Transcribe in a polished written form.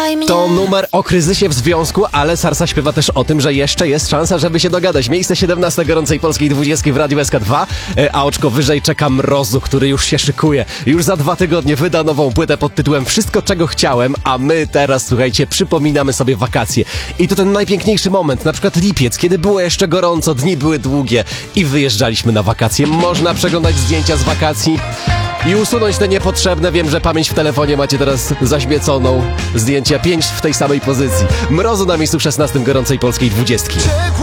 Słuchaj mnie. To numer o kryzysie w związku, ale Sarsa śpiewa też o tym, że jeszcze jest szansa, żeby się dogadać. Miejsce 17 gorącej polskiej 20 w Radiu SK2, a oczko wyżej czeka Mrozu, który już się szykuje. Już za 2 tygodnie wyda nową płytę pod tytułem Wszystko, czego chciałem, a my teraz, słuchajcie, przypominamy sobie wakacje. I to ten najpiękniejszy moment, na przykład lipiec, kiedy było jeszcze gorąco, dni były długie i wyjeżdżaliśmy na wakacje. Można przeglądać zdjęcia z wakacji i usunąć te niepotrzebne. Wiem, że pamięć w telefonie macie teraz zaśmieconą. Zdjęcia 5 w tej samej pozycji. Mrozu na miejscu 16 gorącej polskiej 20.